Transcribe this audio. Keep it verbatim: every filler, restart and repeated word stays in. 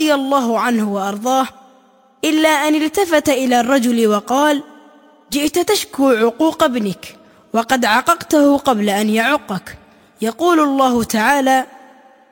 رضي الله عنه وأرضاه، إلا أن التفت إلى الرجل وقال: جئت تشكو عقوق ابنك وقد عققته قبل أن يعقك. يقول الله تعالى: